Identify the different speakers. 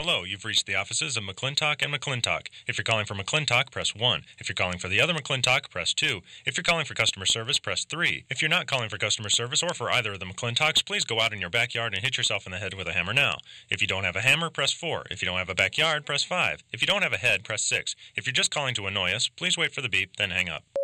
Speaker 1: Hello, you've reached the offices of McClintock and McClintock. If you're calling for McClintock, press 1. If you're calling for the other McClintock, press 2. If you're calling for customer service, press 3. If you're not calling for customer service or for either of the McClintocks, please go out in your backyard and hit yourself in the head with a hammer now. If you don't have a hammer, press 4. If you don't have a backyard, press 5. If you don't have a head, press 6. If you're just calling to annoy us, please wait for the beep, then hang up.